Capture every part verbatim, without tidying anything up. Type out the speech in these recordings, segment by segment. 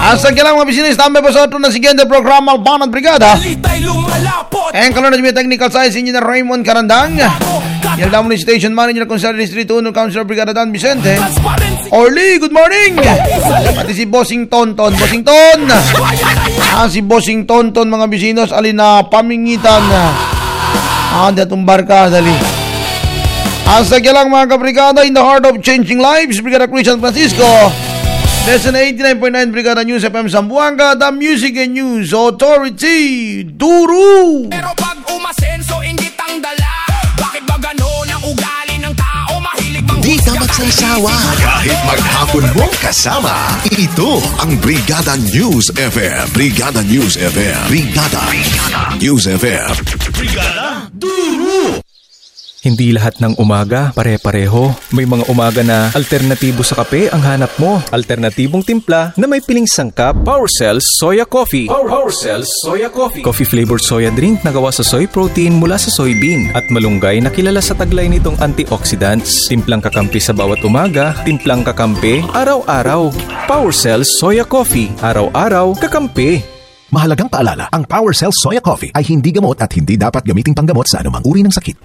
Hasta que lang mga bisinis, tambe po sa ito na siguiente programa Albanat Brigada. En kalon na technical science engineer Raymond Carandang. Yan daw ni station manager kung sa District one Councilor Brigada Dan Vicente. Orly, good morning. Pati si Bossing Tonton, Bossing Ton. Ah, si Bossing Tonton mga bisinos alin na pamingitan. Ah, datong barka dali. Hasta que lang mga kabrigada in the heart of changing lives, Brigada Cruz San Francisco. Lesson eighty-nine point nine Brigada News F M Zamboanga, the Music and News Authority, Duru! Pero pag umasenso, ingit ang dala. Bakit ba gano'n ang ugali ng tao? Mahilig bang di ka magsasawa kahit maghapon mo kasama. Ito ang Brigada News F M. Brigada News F M. Brigada, Brigada News F M. Brigada Duru! Hindi lahat ng umaga pare-pareho. May mga umaga na alternatibo sa kape ang hanap mo. Alternatibong timpla na may piling sangkap. PowerCell Soya Coffee. PowerCell Soya Coffee. Coffee flavored soya drink na gawa sa soy protein mula sa soybean. At malunggay na kilala sa taglay nitong antioxidants. Timplang kakampi sa bawat umaga. Timplang kakampi araw-araw. PowerCell Soya Coffee. Araw-araw kakampi. Mahalagang paalala, ang PowerCell Soya Coffee ay hindi gamot at hindi dapat gamiting panggamot sa anumang uri ng sakit.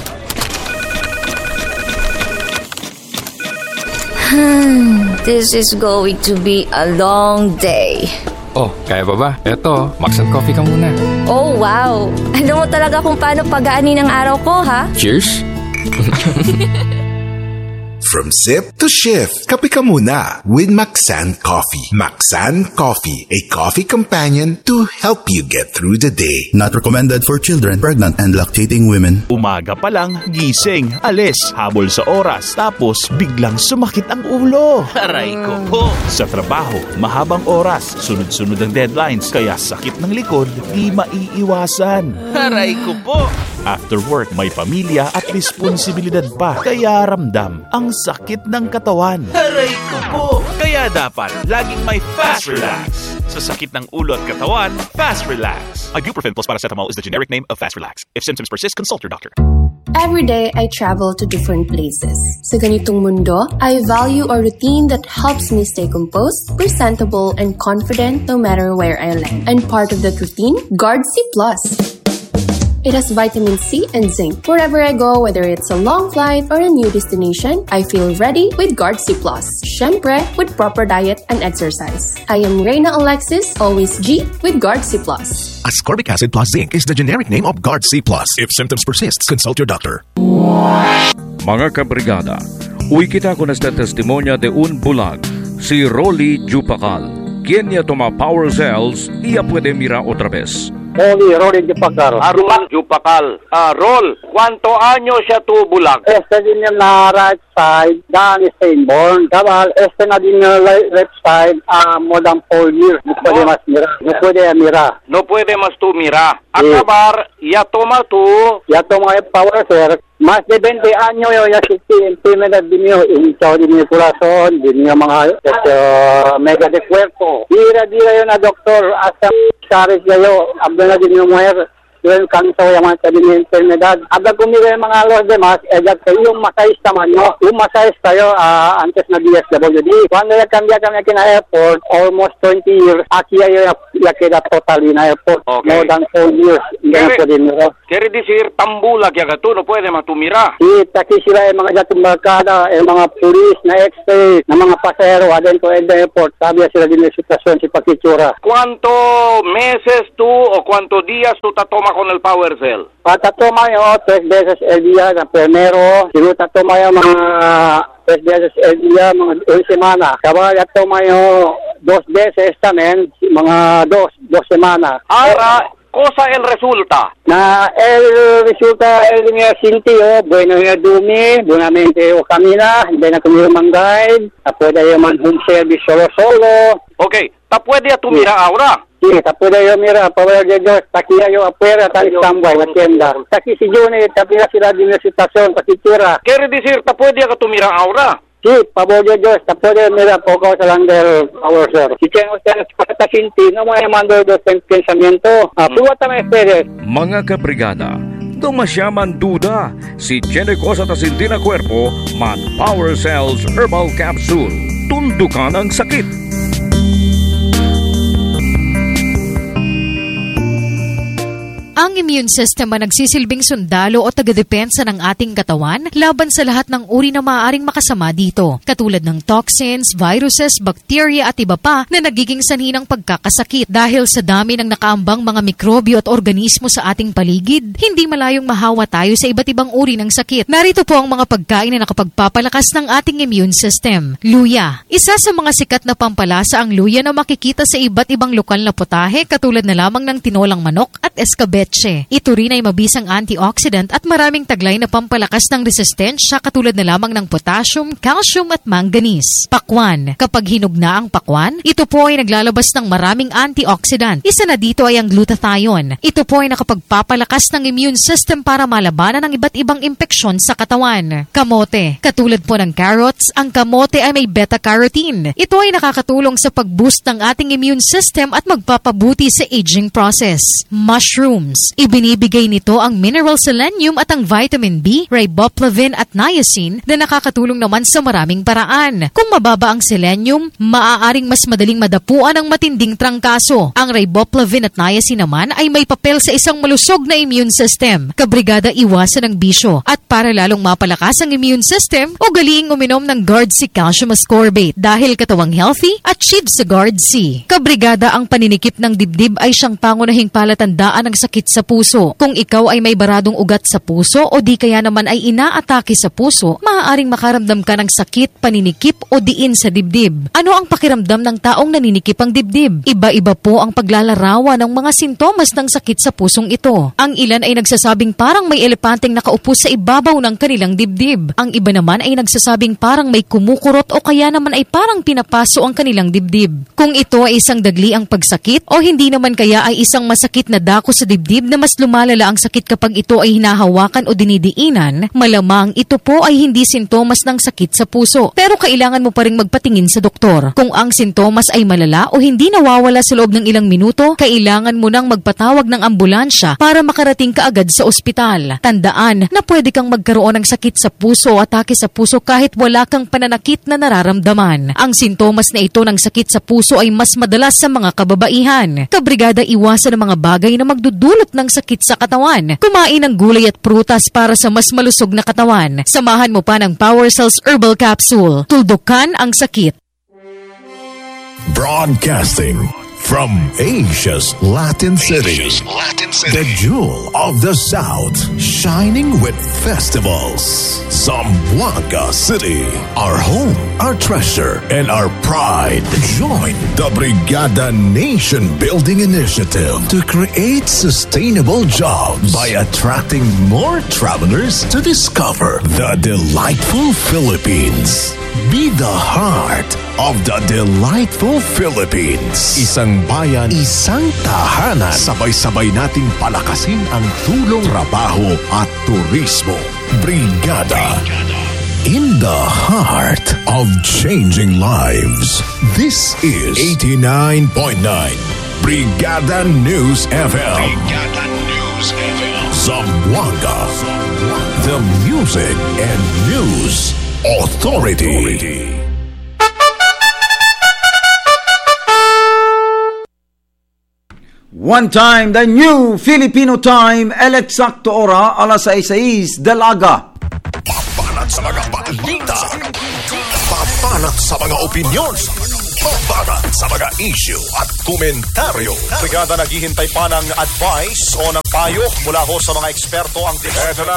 This is going to be a long day. Oh, kaya ba ba? Eto, Max and Coffee ka muna. Oh, wow. Alam mo talaga kung paano pagaanin ang araw ko, ha? Cheers! From sip to shift, kape ka muna with Maxan Coffee. Maxan Coffee, a coffee companion to help you get through the day. Not recommended for children, pregnant, and lactating women. Umaga pa lang, gising, alis, habol sa oras, tapos biglang sumakit ang ulo. Aray ko po. Sa trabaho, mahabang oras, sunod-sunod ang deadlines, kaya sakit ng likod, di maiiwasan. Aray ko po. After work, may pamilya at responsibilidad pa, kaya ramdam ang sakit ng katawan. Aray ko po! Kaya dapat laging may Fast Relax. Sa sakit ng ulo at katawan, Fast Relax. Ibuprofen plus paracetamol is the generic name of Fast Relax. If symptoms persist, consult your doctor. Every day, I travel to different places. Sa ganitong mundo, I value a routine that helps me stay composed, presentable, and confident no matter where I land. And part of that routine, Guard C Plus. It has vitamin C and zinc. Wherever I go, whether it's a long flight or a new destination, I feel ready with Guard C Plus. Syempre, with proper diet and exercise. I am Reyna Alexis, always G with Guard C Plus. Ascorbic acid plus zinc is the generic name of Guard C Plus. If symptoms persist, consult your doctor. Mga kabrigada, uwi kita ko na sa testimonya de un bulag, si Rolly Jupacal. Quien ya toma Power Cells, iya puede mira otra vez. Holy Rolly Jupacal. Aruman Jupacal. Ah, Roll, ¿cuánto años siya tu bulag? Este din yung na right side, dan is inborn. Kabal, este na din yung left side, ah, more than four years. No puede mas mira. No puede mira. No puede mas tu mira. Acabar, ya toma tu. Ya toma el Power Cell. Más de veinte años yo ya sixty enfermedad din yo. Hinchaw din yung corazon, din yung mga uh, mega de cuerpo. Dira-dira yun na doktor, asa Charis kayo, abda na din yung muher, yung kansaw yung mga sabi ng enfermedad. Abda kumira yung mga los demás, edat kayo yung masayis naman nyo. Yung masayis kayo, uh, antes na D S W D. Cuando ya cambia kami aquí na airport, almost twenty years, aquí ya ya queda totally na airport. Okay. More than four years. Quiere decir, tambulag ya gato, no puede matumira. Sí, taki sila yung mga dating barkada, yung mga pulis na x-ray, na mga pasero, adentro del airport, sabi sila din yung sitwasyon si Pakitsura. ¿Cuánto meses tú o cuántos días tú te toma con el Power Cell? Patatoma yo tres veces el día, na primero, siguro tatoma yo mga tres veces el día, mga una semana. Kabal tatoma yo dos veces también, mga dos, dos semanas. Ahora, cosa el resulta? Na el resulta el niya sintiyo, bueno niya dumi, buenamente o camina, hindi na kumiro manggay, puede yo man home service solo-solo. Okay, ta puede tu mira ahora? Sí, ta puede yo mira, power de Dios, takiya yo afuera, tal tambay, na tienda. Taki si Juni, tapira sila din na sitwasyon, pakitira. Quiere decir, ta puede ka tu mira ahora? Sí, pabor de Dios, ta puede mira poco sa lang del Power Cell. Si tienen ustedes para sinti, no me mando dos pensamiento. Ah, puwata me esperes. Mga kabrigada, dumasyaman duda, si Jenny Cosa tasinti na kwerpo, man Power Cells Herbal Capsule. Tundukan ang sakit. immune system ay nagsisilbing sundalo o tagadepensa ng ating katawan laban sa lahat ng uri na maaaring makasama dito, katulad ng toxins, viruses, bacteria at iba pa na nagiging sanhi ng pagkakasakit. Dahil sa dami ng nakaambang mga mikrobyo at organismo sa ating paligid, hindi malayong mahawa tayo sa iba't ibang uri ng sakit. Narito po ang mga pagkain na nakapagpapalakas ng ating immune system. Luya. Isa sa mga sikat na pampalasa ang luya na makikita sa iba't ibang lokal na putahe katulad na lamang ng tinolang manok at escabeche. Ito rin ay mabisang antioxidant at maraming taglay na pampalakas ng resistensya katulad na lamang ng potassium, calcium at manganese. Pakwan. Kapag hinog na ang pakwan, ito po ay naglalabas ng maraming antioxidant. Isa na dito ay ang glutathione. Ito po ay nakapagpapalakas ng immune system para malabanan ng iba't ibang impeksyon sa katawan. Kamote. Katulad po ng carrots, ang kamote ay may beta-carotene. Ito ay nakakatulong sa pag-boost ng ating immune system at magpapabuti sa aging process. Mushrooms. Ibinibigay nito ang mineral selenium at ang vitamin B, riboflavin at niacin na nakakatulong naman sa maraming paraan. Kung mababa ang selenium, maaaring mas madaling madapuan ang matinding trangkaso. Ang riboflavin at niacin naman ay may papel sa isang malusog na immune system. Kabrigada, iwasan ang bisyo. At para lalong mapalakas ang immune system, ugaliing uminom ng Guard C Calcium Ascorbate dahil katawang healthy at achieve sa Guard C. Kabrigada, ang paninikip ng dibdib ay siyang pangunahing palatandaan ng sakit sa puso. Kung ikaw ay may baradong ugat sa puso o di kaya naman ay inaatake sa puso, maaaring makaramdam ka ng sakit, paninikip o diin sa dibdib. Ano ang pakiramdam ng taong naninikip ang dibdib? Iba-iba po ang paglalarawan ng mga sintomas ng sakit sa pusong ito. Ang ilan ay nagsasabing parang may elepanteng nakaupo sa ibabaw ng kanilang dibdib. Ang iba naman ay nagsasabing parang may kumukurot o kaya naman ay parang pinapaso ang kanilang dibdib. Kung ito ay isang dagli ang pagsakit o hindi naman kaya ay isang masakit na dako sa dibdib na mas lumalala ang sakit kapag ito ay hinahawakan o dinidiinan, malamang ito po ay hindi sintomas ng sakit sa puso. Pero kailangan mo pa ring magpatingin sa doktor. Kung ang sintomas ay malala o hindi nawawala sa loob ng ilang minuto, kailangan mo nang magpatawag ng ambulansya para makarating ka agad sa ospital. Tandaan na pwede kang magkaroon ng sakit sa puso o atake sa puso kahit wala kang pananakit na nararamdaman. Ang sintomas na ito ng sakit sa puso ay mas madalas sa mga kababaihan. Kabrigada, iwasan ang mga bagay na magdudulot ng sakit sa katawan. Kumain ng gulay at prutas para sa mas malusog na katawan. Samahan mo pa ng Power Cells Herbal Capsule. Tuldukan ang sakit. Broadcasting from Asia's Latin City, Asia's Latin City, the jewel of the South, shining with festivals. Zamboanga City, our home, our treasure, and our pride. Join the Brigada Nation Building Initiative to create sustainable jobs by attracting more travelers to discover the delightful Philippines. Be the heart of the delightful Philippines. Isang bayan, isang tahanan. Sabay-sabay nating palakasin ang tulong, trabaho at turismo. Brigada. In the heart of changing lives. This is eighty-nine point nine Brigada News F M. Brigada News F M. Zamboanga. The music and news authority. One time, the new Filipino time, el eksakto ora, alas sais dalaga. Papanat sa mga balita. Papanat sa mga opinions. Papanat sa mga issue at komentaryo. Brigada naghihintay pa ng advice o ng payo mula ho sa mga eksperto ang